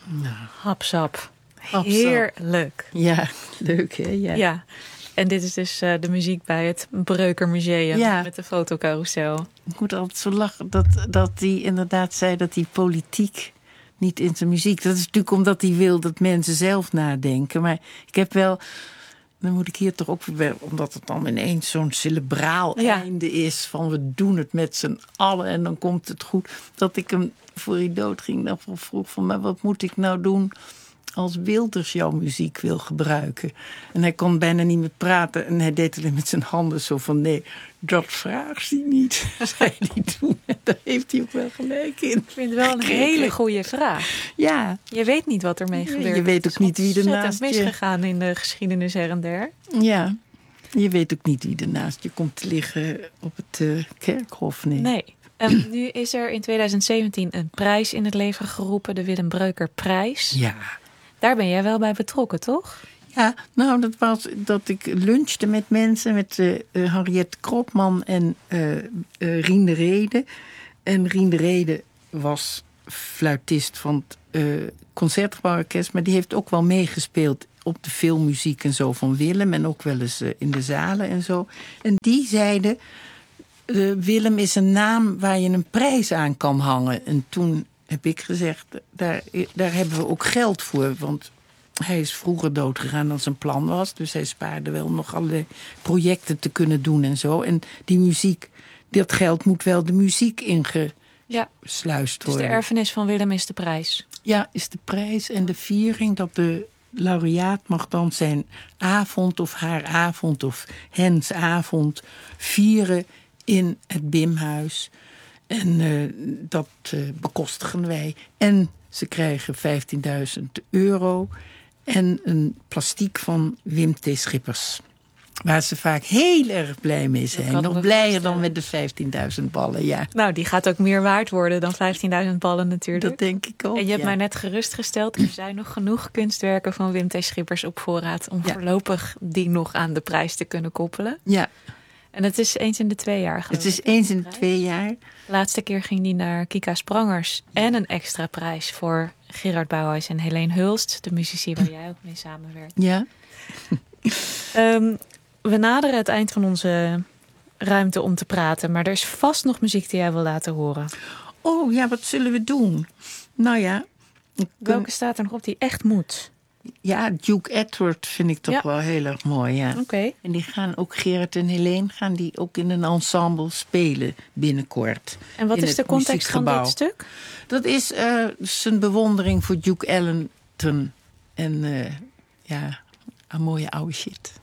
Nou, Hapsap. Hapsap. Heerlijk. Ja, leuk hè? Ja. En dit is dus de muziek bij het Breuker Museum. Ja. Met de fotocarousel. Ik moet altijd zo lachen dat hij inderdaad zei dat hij politiek niet in zijn muziek. Dat is natuurlijk omdat hij wil dat mensen zelf nadenken. Maar ik heb wel, dan moet ik hier toch ook weer, omdat het dan ineens zo'n cerebraal einde is van we doen het met z'n allen en dan komt het goed. Dat ik hem voor hij dood ging dan vroeg van, maar wat moet ik nou doen als Wilders jouw muziek wil gebruiken? En hij kon bijna niet meer praten en hij deed alleen met zijn handen zo van nee, dat vraagt hij niet, zei hij toen. En daar heeft hij ook wel gelijk in. Ik vind het wel een hele goede vraag. Ja. Je weet niet wat ermee gebeurt. Je weet ook niet wie er naast je... Het is misgegaan in de geschiedenis her en der. Ja. Je weet ook niet wie er naast je komt te liggen op het kerkhof. Nee. Nu is er in 2017 een prijs in het leven geroepen. De Willem Breuker Prijs. Ja. Daar ben jij wel bij betrokken, toch? Ja, nou, dat was dat ik lunchte met mensen, met Henriette Kropman en Rien de Rede. En Rien de Rede was fluitist van het Concertgebouworkest, maar die heeft ook wel meegespeeld op de filmmuziek en zo van Willem. En ook wel eens in de zalen en zo. En die zeiden, Willem is een naam waar je een prijs aan kan hangen. En toen heb ik gezegd, daar hebben we ook geld voor, want hij is vroeger doodgegaan dan zijn plan was. Dus hij spaarde wel nog allerlei projecten te kunnen doen en zo. En die muziek, dat geld moet wel de muziek ingesluist worden. Dus de erfenis van Willem is de prijs? Ja, is de prijs en de viering dat de laureaat mag dan zijn avond of haar avond of hens avond vieren in het Bimhuis. En dat bekostigen wij. En ze krijgen €15.000 en een plastiek van Wim T. Schippers. Waar ze vaak heel erg blij mee zijn. Nog blijer dan met de 15.000 ballen, ja. Nou, die gaat ook meer waard worden dan 15.000 ballen natuurlijk. Dat denk ik ook, En je hebt mij net gerustgesteld, er zijn nog genoeg kunstwerken van Wim T. Schippers op voorraad om voorlopig die nog aan de prijs te kunnen koppelen. Ja. En het is eens in de 2 jaar. Het is eens in de 2 jaar. De laatste keer ging die naar Kika Sprangers. En een extra prijs voor Gerard Bouwhuis en Helene Hulst. De muzici waar jij ook mee samenwerkt. Ja. We naderen het eind van onze ruimte om te praten. Maar er is vast nog muziek die jij wil laten horen. Oh ja, wat zullen we doen? Nou ja. Welke staat er nog op die echt moet? Ja, Duke Edward vind ik toch wel heel erg mooi. Ja. Oké. En die gaan ook, Gerard en Helene, gaan die ook in een ensemble spelen binnenkort. En wat is de context van dit stuk? Dat is zijn bewondering voor Duke Ellington. En een mooie oude shit.